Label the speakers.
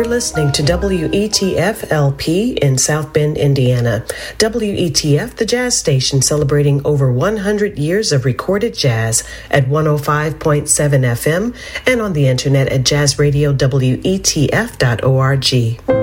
Speaker 1: listening to WETF LP in South Bend, Indiana. WETF, the jazz station celebrating over 100 years of recorded jazz at 105.7 FM and on the internet at jazzradiowetf.org.